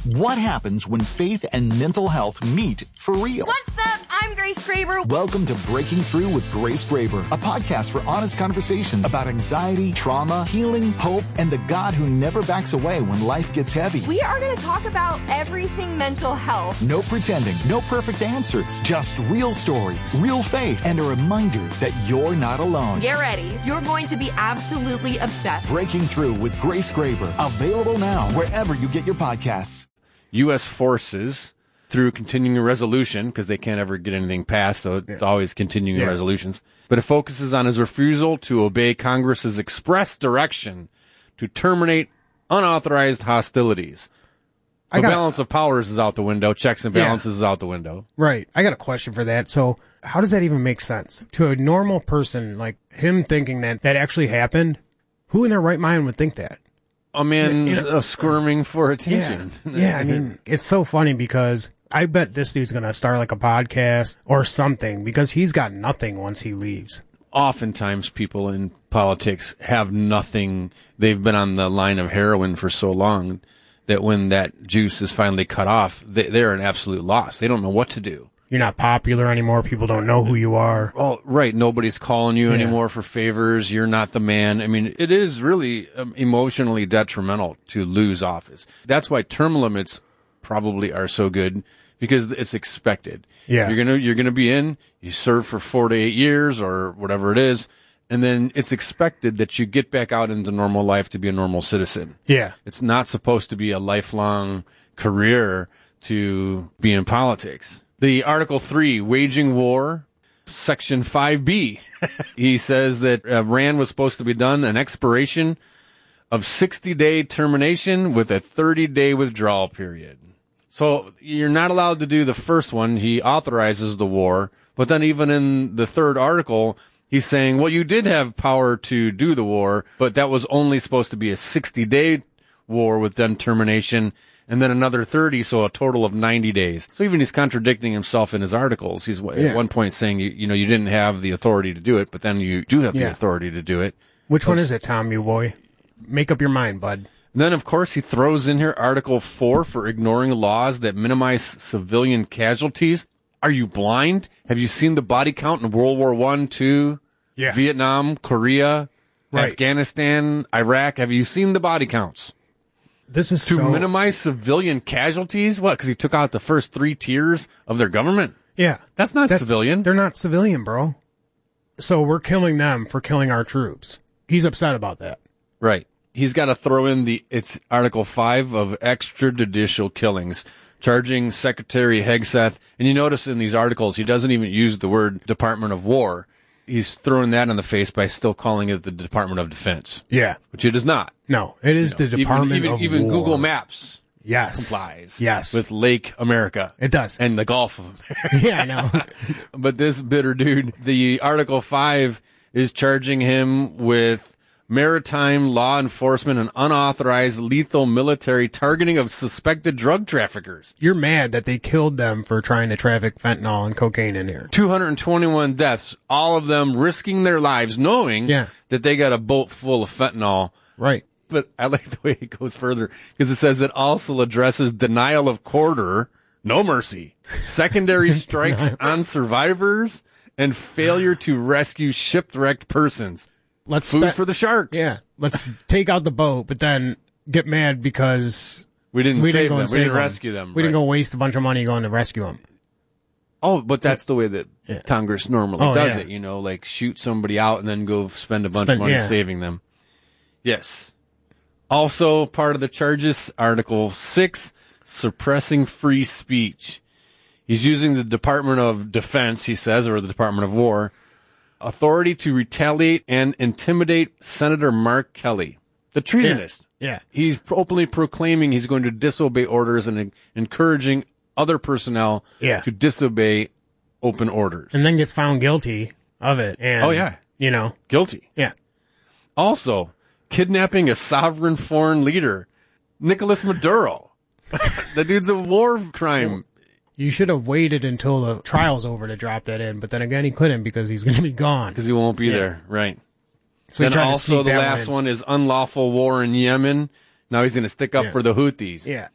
What happens when faith and mental health meet for real? What's up? I'm Grace Graber. Welcome to Breaking Through with Grace Graber, a podcast for honest conversations about anxiety, trauma, healing, hope, and the God who never backs away when life gets heavy. We are going to talk about everything mental health. No pretending, no perfect answers, just real stories, real faith, and a reminder that you're not alone. Get ready. You're going to be absolutely obsessed. Breaking Through with Grace Graber, available now wherever you get your podcasts. U.S. forces, through continuing resolution, because they can't ever get anything passed, so it's always continuing resolutions, but it focuses on his refusal to obey Congress's express direction to terminate unauthorized hostilities. So balance of powers is out the window, checks and balances is out the window. Right. I got a question for that. So how does that even make sense? To a normal person, like him thinking that actually happened, who in their right mind would think that? A man squirming for attention. Yeah, I mean, it's so funny because I bet this dude's going to start like a podcast or something because he's got nothing once he leaves. Oftentimes people in politics have nothing. They've been on the line of heroin for so long that when that juice is finally cut off, they're an absolute loss. They don't know what to do. You're not popular anymore. People don't know who you are. Oh, right. Nobody's calling you anymore for favors. You're not the man. I mean, it is really emotionally detrimental to lose office. That's why term limits probably are so good because it's expected. Yeah. You're gonna be in, you serve for 4 to 8 years or whatever it is, and then it's expected that you get back out into normal life to be a normal citizen. Yeah. It's not supposed to be a lifelong career to be in politics. The Article 3, Waging War, Section 5B, he says that RAND was supposed to be done an expiration of 60-day termination with a 30-day withdrawal period. So you're not allowed to do the first one. He authorizes the war. But then even in the third article, he's saying, well, you did have power to do the war, but that was only supposed to be a 60-day war with then termination and then another 30, so a total of 90 days. So even he's contradicting himself in his articles. He's at one point saying, you didn't have the authority to do it, but then you do have the authority to do it. Which one is it, Tom, you boy? Make up your mind, bud. And then, of course, he throws in here Article 4 for ignoring laws that minimize civilian casualties. Are you blind? Have you seen the body count in World War I, II, Vietnam, Korea, Afghanistan, Iraq? Have you seen the body counts? This is to minimize civilian casualties? What? Because he took out the first 3 tiers of their government? Yeah. That's not civilian. They're not civilian, bro. So we're killing them for killing our troops. He's upset about that. Right. He's got to throw in it's Article 5 of extrajudicial killings, charging Secretary Hegseth. And you notice in these articles, he doesn't even use the word Department of War. He's throwing that in the face by still calling it the Department of Defense. Yeah. Which it is not. No, it is the Department of War. Even Google Maps complies. Yes. With Lake America. It does. And the Gulf of America. Yeah, I know. But this bitter dude, the Article 5 is charging him with maritime law enforcement and unauthorized lethal military targeting of suspected drug traffickers. You're mad that they killed them for trying to traffic fentanyl and cocaine in here. 221 deaths, all of them risking their lives, knowing that they got a boat full of fentanyl. Right. But I like the way it goes further, because it says it also addresses denial of quarter, no mercy, secondary strikes on survivors, and failure to rescue shipwrecked persons. Food for the sharks. Yeah. Let's take out the boat, but then get mad because we didn't save them. We didn't rescue them. We didn't go waste a bunch of money going to rescue them. Oh, but that's the way that Congress normally does it. Like shoot somebody out and then go spend a bunch of money saving them. Yes. Also, part of the charges, Article 6, suppressing free speech. He's using the Department of Defense, he says, or the Department of War, authority to retaliate and intimidate Senator Mark Kelly, the treasonist. Yeah. He's openly proclaiming he's going to disobey orders and encouraging other personnel to disobey open orders. And then gets found guilty of it. And, guilty. Yeah. Also, kidnapping a sovereign foreign leader, Nicolas Maduro. The dude's a war crime. You should have waited until the trial's over to drop that in, but then again, he couldn't because he's going to be gone. Because he won't be there, right. So then also the last one is unlawful war in Yemen. Now he's going to stick up for the Houthis. Yeah.